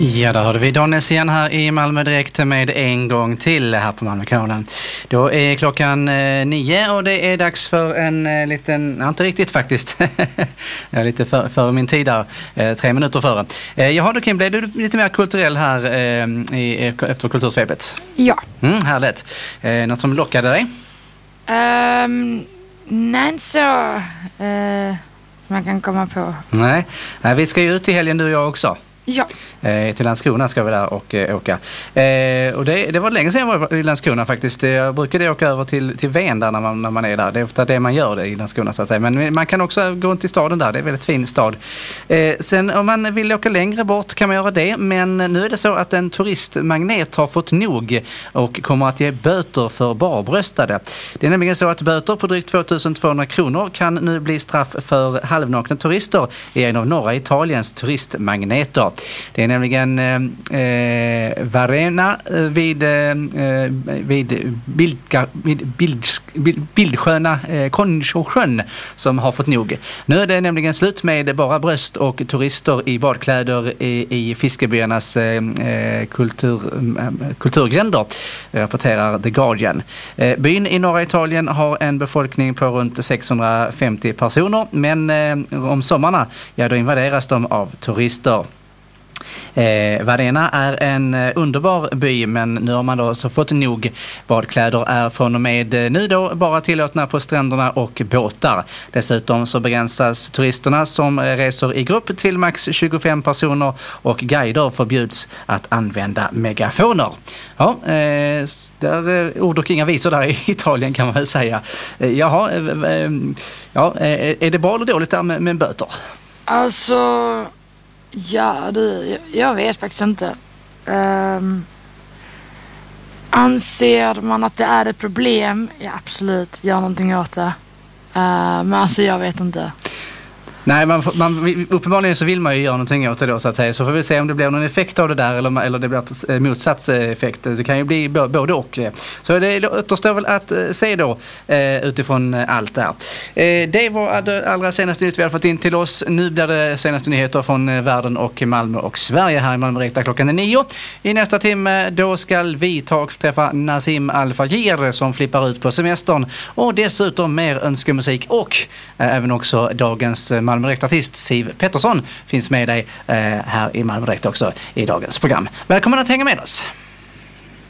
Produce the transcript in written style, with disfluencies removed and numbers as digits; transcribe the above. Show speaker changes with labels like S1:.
S1: Ja, där hörde vi Donnes igen här i Malmö Direkt med en gång till här på Malmökanalen. Då är klockan 9 och det är dags för en liten, inte riktigt faktiskt, jag är lite före min tid där, 3 minuter före. Jaha, då Kim, blev du lite mer kulturell här efter kultursvepet?
S2: Ja.
S1: Härligt. Något som lockade dig?
S2: Nej, inte så man kan komma på.
S1: Nej, vi ska ju ut i helgen du och jag också.
S2: Ja.
S1: Till Landskrona ska vi där och åka. Och det var länge sedan jag var i Landskrona faktiskt. Jag brukade åka över till Ven där när man är där. Det är ofta det man gör det i Landskrona så att säga. Men man kan också gå runt i staden där. Det är en väldigt fin stad. Sen om man vill åka längre bort kan man göra det. Men nu är det så att en turistmagnet har fått nog och kommer att ge böter för barbröstade. Det är nämligen så att böter på drygt 2200 kronor kan nu bli straff för halvnakna turister i en av norra Italiens turistmagneter. Det är nämligen Varena vid bildsköna Konjosjön som har fått nog. Nu är det nämligen slut med bara bröst och turister i badkläder i fiskebyarnas kulturgränder, rapporterar The Guardian. Byn i norra Italien har en befolkning på runt 650 personer, men om sommarna, ja, då invaderas de av turister. Varena är en underbar by, men nu har man då så fått nog. Badkläder är från och med nu då bara tillåtna på stränderna och båtar. Dessutom så begränsas turisterna som reser i grupp till max 25 personer och guider förbjuds att använda megafoner. Ja, där ord och inga visor där i Italien kan man väl säga. Jaha, ja, är det bra eller dåligt där med böter?
S2: Alltså... Ja, jag vet faktiskt inte. Anser man att det är ett problem? Ja, absolut. Gör någonting åt det. Men alltså, jag vet inte. Nej,
S1: uppenbarligen så vill man ju göra någonting åt det då så att säga. Så får vi se om det blir någon effekt av det där eller det blir motsatseffekt. Det kan ju bli både och. Så det återstår väl att se då utifrån allt där. Det var det allra senaste nytt vi har fått in till oss. Nu blir det senaste nyheter från världen och Malmö och Sverige här i Malmö Direkt klockan 9. I nästa timme då ska vi träffa Nazim Al-Fajir som flippar ut på semestern och dessutom mer önskemusik och även också dagens Malmö Direkt-artist Siv Pettersson finns med dig här i Malmö Direkt också i dagens program. Välkommen att hänga med oss!